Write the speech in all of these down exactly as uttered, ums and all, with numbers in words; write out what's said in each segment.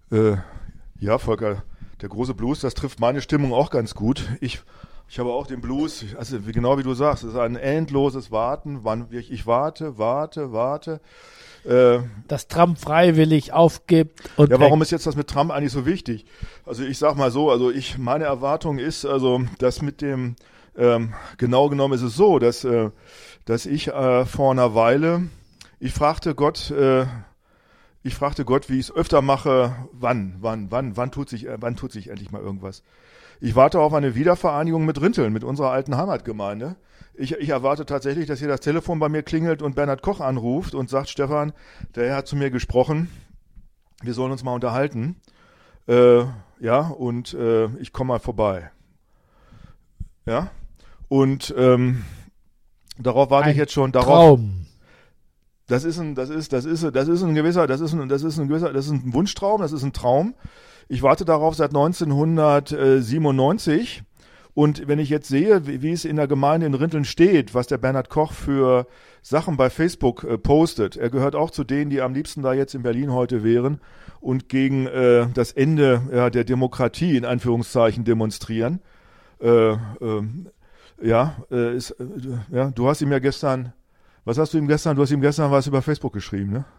Äh, ja, Volker, der große Blues, das trifft meine Stimmung auch ganz gut. Ich, ich habe auch den Blues, also wie, genau wie du sagst, es ist ein endloses Warten. Wann, ich, ich warte, warte, warte. Äh, Dass Trump freiwillig aufgibt. Und ja, warum ist jetzt das mit Trump eigentlich so wichtig? Also ich sag mal so, also ich, meine Erwartung ist, also, dass mit dem, ähm, genau genommen ist es so, dass, äh, dass ich äh, vor einer Weile, ich fragte Gott, äh, ich fragte Gott, wie ich es öfter mache, wann, wann, wann, wann tut sich, äh, wann tut sich endlich mal irgendwas? Ich warte auf eine Wiedervereinigung mit Rinteln, mit unserer alten Heimatgemeinde. Ich, ich erwarte tatsächlich, dass hier das Telefon bei mir klingelt und Bernhard Koch anruft und sagt, Stefan, der Herr hat zu mir gesprochen, wir sollen uns mal unterhalten. Äh, ja, und äh, ich komme mal vorbei. Ja, und ähm, darauf warte ein ich jetzt schon. Darauf, Traum. Das ist ein, das ist, das ist, das ist ein gewisser, das ist ein, das ist ein gewisser, das ist ein Wunschtraum, das ist ein Traum. Ich warte darauf seit neunzehnhundertsiebenundneunzig. Und wenn ich jetzt sehe, wie, wie es in der Gemeinde in Rinteln steht, was der Bernhard Koch für Sachen bei Facebook äh, postet, er gehört auch zu denen, die am liebsten da jetzt in Berlin heute wären und gegen äh, das Ende ja, der Demokratie in Anführungszeichen demonstrieren. Äh, äh, ja, äh, ist, äh, ja, du hast ihm ja gestern, was hast du ihm gestern, du hast ihm gestern was über Facebook geschrieben, ne?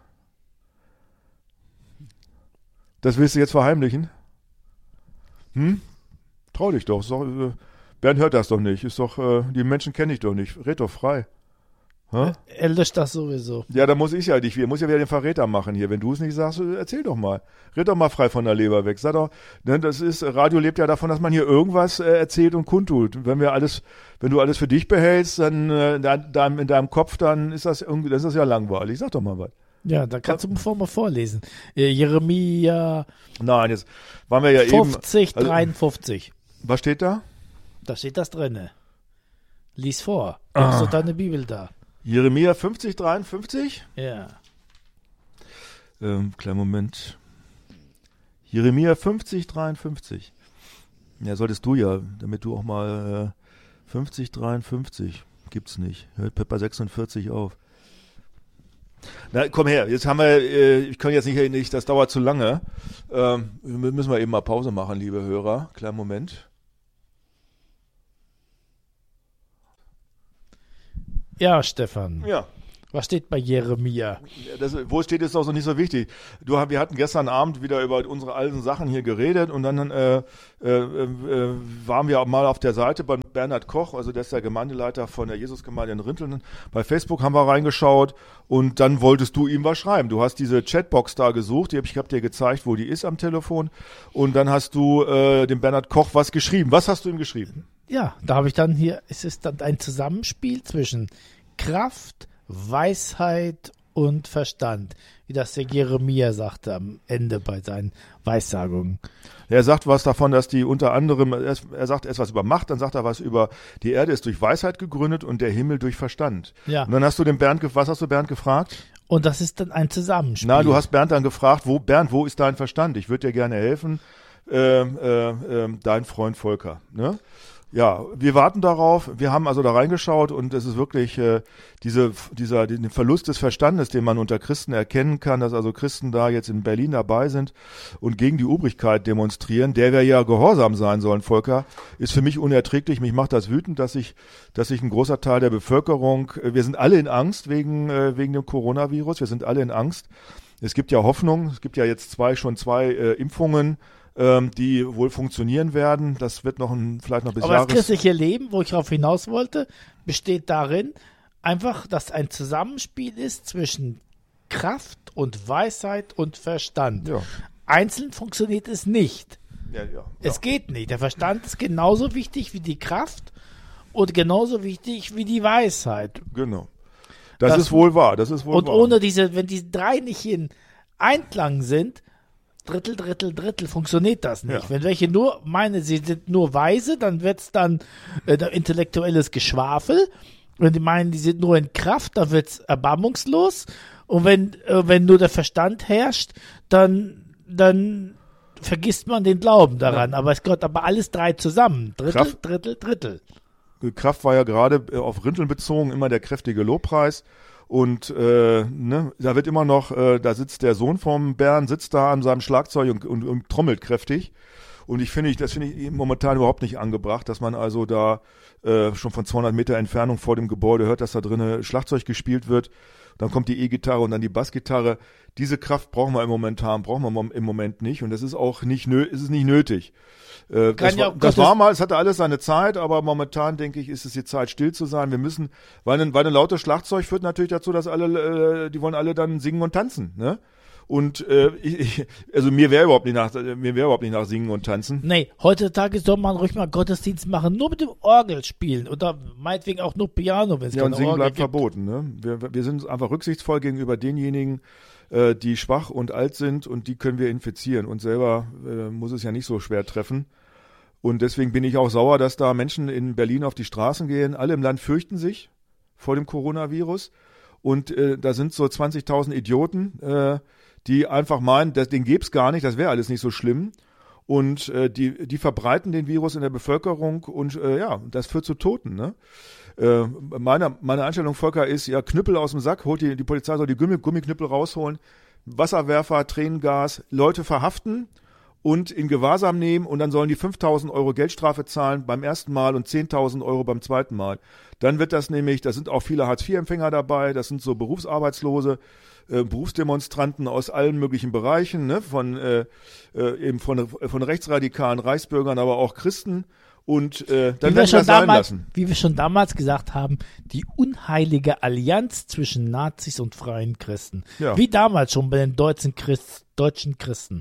Das willst du jetzt verheimlichen? Hm? Trau dich doch. Ist doch äh, Bernd hört das doch nicht. Ist doch, äh, die Menschen kenne ich doch nicht. Red doch frei. Ha? Er löscht das sowieso. Ja, da muss ich ja nicht. Ich muss ja wieder den Verräter machen hier. Wenn du es nicht sagst, erzähl doch mal. Red doch mal frei von der Leber weg. Sag doch, ne, das ist, Radio lebt ja davon, dass man hier irgendwas äh, erzählt und kundtut. Wenn wir alles, wenn du alles für dich behältst, dann äh, da, da in deinem Kopf, dann ist das irgendwie, das ist ja langweilig. Sag doch mal was. Ja, da kannst du bevor mal vorlesen. Äh, Jeremia. Nein, jetzt waren wir ja fünfzig, eben. Also, dreiundfünfzig. Was steht da? Da steht das drinne. Lies vor. Ah. Hast du deine Bibel da? Jeremia fünfzig, dreiundfünfzig? Ja. Ähm, kleinen Moment. Jeremia fünfzig, dreiundfünfzig. Ja, solltest du ja, damit du auch mal äh, fünfzig, dreiundfünfzig. Gibt's nicht. Hört Pepper sechsundvierzig auf. Na, komm her, jetzt haben wir, äh, ich kann jetzt nicht, nicht, das dauert zu lange. Ähm, müssen wir eben mal Pause machen, liebe Hörer. Kleinen Moment. Ja, Stefan. Ja. Was steht bei Jeremia? Das, wo steht, ist auch so nicht so wichtig. Du, wir hatten gestern Abend wieder über unsere alten Sachen hier geredet und dann äh, äh, äh, waren wir mal auf der Seite bei Bernhard Koch, also der ist der Gemeindeleiter von der Jesusgemeinde in Rinteln. Bei Facebook haben wir reingeschaut und dann wolltest du ihm was schreiben. Du hast diese Chatbox da gesucht, die hab, ich habe dir gezeigt, wo die ist am Telefon und dann hast du äh, dem Bernhard Koch was geschrieben. Was hast du ihm geschrieben? Ja, da habe ich dann hier, es ist dann ein Zusammenspiel zwischen Kraft, Weisheit und Verstand, wie das der Jeremia sagte am Ende bei seinen Weissagungen. Er sagt was davon, dass die unter anderem, er sagt erst was über Macht, dann sagt er was über, die Erde ist durch Weisheit gegründet und der Himmel durch Verstand. Ja. Und dann hast du den Bernd, was hast du Bernd gefragt? Und das ist dann ein Zusammenspiel. Na, du hast Bernd dann gefragt, wo, Bernd, wo ist dein Verstand? Ich würde dir gerne helfen, äh, äh, äh, dein Freund Volker, ne? Ja, wir warten darauf. Wir haben also da reingeschaut und es ist wirklich äh, diese, dieser den Verlust des Verstandes, den man unter Christen erkennen kann, dass also Christen da jetzt in Berlin dabei sind und gegen die Obrigkeit demonstrieren, der wir ja gehorsam sein sollen, Volker, ist für mich unerträglich. Mich macht das wütend, dass ich, dass ich ein großer Teil der Bevölkerung, wir sind alle in Angst wegen äh, wegen dem Coronavirus. Wir sind alle in Angst. Es gibt ja Hoffnung. Es gibt ja jetzt zwei schon zwei äh, Impfungen, die wohl funktionieren werden. Das wird noch ein, vielleicht noch bis Aber Jahres... das christliche Leben, wo ich darauf hinaus wollte, besteht darin, einfach, dass ein Zusammenspiel ist zwischen Kraft und Weisheit und Verstand. Ja. Einzeln funktioniert es nicht. Ja, ja, ja. Es geht nicht. Der Verstand ist genauso wichtig wie die Kraft und genauso wichtig wie die Weisheit. Genau. Das, das ist wohl wahr. Das ist wohl und wahr. ohne diese, wenn die drei nicht in Einklang sind, Drittel, Drittel, Drittel, funktioniert das nicht. Ja. Wenn welche nur meinen, sie sind nur weise, dann wird es dann äh, intellektuelles Geschwafel. Wenn die meinen, die sind nur in Kraft, dann wird es erbarmungslos. Und wenn, äh, wenn nur der Verstand herrscht, dann, dann vergisst man den Glauben daran. Ja. Aber es gehört aber alles drei zusammen. Drittel, Kraft, Drittel, Drittel. Kraft war ja gerade auf Rinteln bezogen immer der kräftige Lobpreis. Und äh, ne, da wird immer noch, äh, da sitzt der Sohn vom Bären, sitzt da an seinem Schlagzeug und, und, und trommelt kräftig. Und ich finde, ich, das finde ich momentan überhaupt nicht angebracht, dass man also da äh, schon von zweihundert Meter Entfernung vor dem Gebäude hört, dass da drinnen Schlagzeug gespielt wird. Dann kommt die E-Gitarre und dann die Bassgitarre. Diese Kraft brauchen wir im Momentan, brauchen wir im Moment nicht. Und das ist auch nicht, nö- ist es nicht nötig. Äh, das, ja war, das war mal, es hatte alles seine Zeit, aber momentan, denke ich, ist es die Zeit, still zu sein. Wir müssen, weil ein, weil ein lautes Schlagzeug führt natürlich dazu, dass alle, äh, die wollen alle dann singen und tanzen, ne? Und äh, ich, ich, also mir wäre überhaupt nicht nach, mir wäre überhaupt nicht nach Singen und Tanzen. Nee, heutzutage soll man ruhig mal Gottesdienst machen, nur mit dem Orgel spielen oder meinetwegen auch nur Piano, wenn es Ja, und keine Singen Orgel bleibt gibt. verboten, ne? Wir, wir sind einfach rücksichtsvoll gegenüber denjenigen, äh, die schwach und alt sind, und die können wir infizieren. Und selber äh, muss es ja nicht so schwer treffen. Und deswegen bin ich auch sauer, dass da Menschen in Berlin auf die Straßen gehen. Alle im Land fürchten sich vor dem Coronavirus. Und äh, da sind so zwanzigtausend Idioten, äh, die einfach meinen, das, den gäbe es gar nicht, das wäre alles nicht so schlimm. Und äh, die, die verbreiten den Virus in der Bevölkerung, und äh, ja, das führt zu Toten, ne? Äh, meine, meine Einstellung, Volker, ist, ja, Knüppel aus dem Sack, holt die, die Polizei soll die Gummi, Gummiknüppel rausholen, Wasserwerfer, Tränengas, Leute verhaften und in Gewahrsam nehmen, und dann sollen die fünftausend Euro Geldstrafe zahlen beim ersten Mal und zehntausend Euro beim zweiten Mal. Dann wird das nämlich, da sind auch viele Hartz vier Empfänger dabei, das sind so Berufsarbeitslose, äh, Berufsdemonstranten aus allen möglichen Bereichen, ne, von äh, äh, eben von, von rechtsradikalen Reichsbürgern, aber auch Christen. Und äh, dann wie werden wir, wir schon das sein damals, lassen. wie wir schon damals gesagt haben, die unheilige Allianz zwischen Nazis und freien Christen. Ja. Wie damals schon bei den deutschen, Christ, deutschen Christen.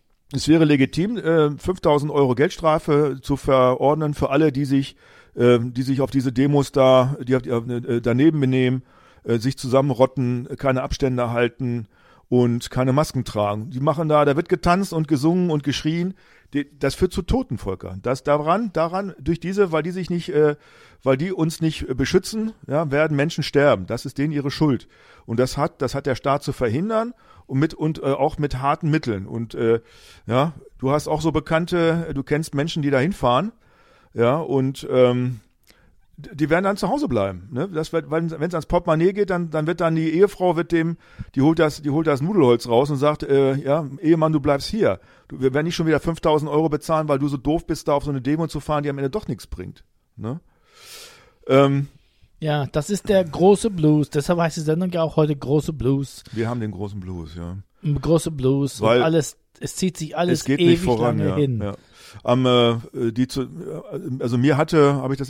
Es wäre legitim, äh, fünftausend Euro Geldstrafe zu verordnen für alle, die sich, äh, die sich auf diese Demos da, die äh, daneben benehmen, äh, sich zusammenrotten, keine Abstände halten und keine Masken tragen. Die machen da, da wird getanzt und gesungen und geschrien. Die, das führt zu Toten, Volker. Das daran, daran, durch diese, weil die sich nicht, äh, weil die uns nicht äh, beschützen, ja, werden Menschen sterben. Das ist denen ihre Schuld. Und das hat, das hat der Staat zu verhindern, und mit und äh, auch mit harten Mitteln. Und äh, ja, du hast auch so Bekannte, du kennst Menschen, die da hinfahren, ja, und ähm, die werden dann zu Hause bleiben. Ne? Das wird, wenn es ans Portemonnaie geht, dann, dann wird dann die Ehefrau, wird dem, die holt das, die holt das Nudelholz raus und sagt, äh, ja, Ehemann, du bleibst hier. Du, wir werden nicht schon wieder fünftausend Euro bezahlen, weil du so doof bist, da auf so eine Demo zu fahren, die am Ende doch nichts bringt. Ne? Ähm, Ja, das ist der große Blues. Deshalb heißt die Sendung ja auch heute große Blues. wir haben den großen Blues, ja. Große Blues. Weil und alles, es zieht sich alles es geht ewig nicht voran, lange ja. hin. ja. Am, äh, die zu, also mir hatte, habe ich das